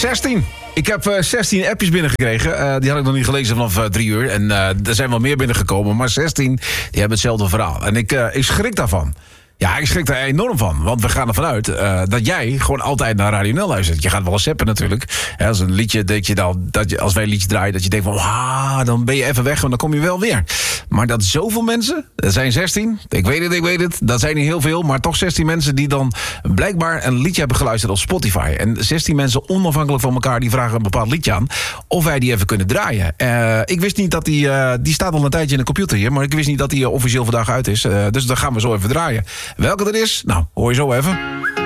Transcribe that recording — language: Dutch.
16. Ik heb 16 appjes binnengekregen. Die had ik nog niet gelezen vanaf 3 uur. En er zijn wel meer binnengekomen. Maar 16, die hebben hetzelfde verhaal. En ik schrik daarvan. Ja, ik schrik daar enorm van. Want we gaan ervan uit dat jij gewoon altijd naar Radio NL luistert. Je gaat wel eens zappen natuurlijk. Als een liedje, als wij een liedje draaien, dat je denkt van, dan ben je even weg en dan kom je wel weer. Maar dat zoveel mensen, dat zijn 16, ik weet het, dat zijn niet heel veel, maar toch 16 mensen die dan blijkbaar een liedje hebben geluisterd op Spotify. En 16 mensen onafhankelijk van elkaar, die vragen een bepaald liedje aan of wij die even kunnen draaien. Ik wist niet dat die staat al een tijdje in de computer hier, maar ik wist niet dat die officieel vandaag uit is. Dus dan gaan we zo even draaien. Welke dat is? Nou, hoor je zo even.